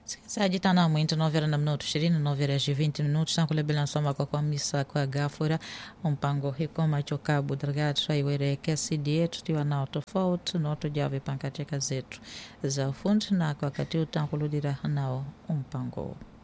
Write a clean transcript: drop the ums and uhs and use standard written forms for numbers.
Msikilizaji, tana mwinto novera na minuto 20 novera ya 20 minutos na kulebela nsoma kwa misa kwa gafura mpango hiko macho kabu dragatra iwere kesidi yetu tiwa nao tofauti noto jave pankateka zetu za ufundi na kwa wakati utankuludira nao mpango